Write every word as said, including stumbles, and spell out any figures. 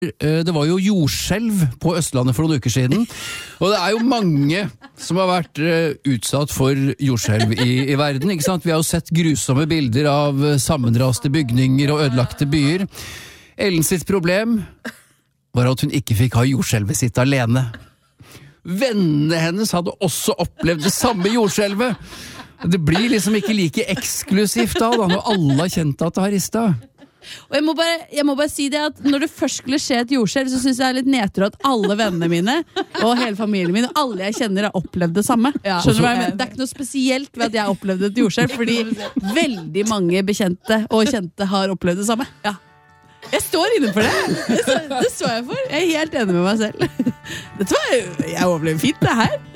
Det var jo jordskjelv på Østlandet for noen uker siden, og det er jo mange som har vært utsatt for jordskjelv i, i verden, ikke sant? Vi har jo sett grusomme bilder av sammenraste bygninger og ødelagte byer. Ellen sitt problem var at hun ikke fikk ha jordskjelvet sitt alene. Vennene hennes hadde også opplevd det samme jordskjelvet. Det blir liksom ikke like eksklusivt da, da når alle har kjent at det har ristet. Og jeg må, bare, jeg må bare si det at når det først skulle skje et jordskjelv, så synes jeg det er litt nedtur at alle vennene mine og hele familien min og alle jeg kjenner har opplevd det samme. Ja. Skjønner du hva jeg mener? Det er ikke noe spesielt ved at jeg har opplevd et jordskjelv, fordi veldig mange bekjente og kjente har opplevd det samme. Ja. Jeg står inne for det. Det står jeg for. Jeg er helt enig med meg selv. Dette var, jeg overlever fint det her.